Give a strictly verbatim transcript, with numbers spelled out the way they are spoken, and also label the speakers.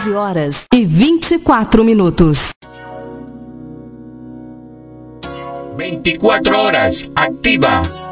Speaker 1: doze horas e vinte e quatro minutos.
Speaker 2: veinticuatro horas, activa.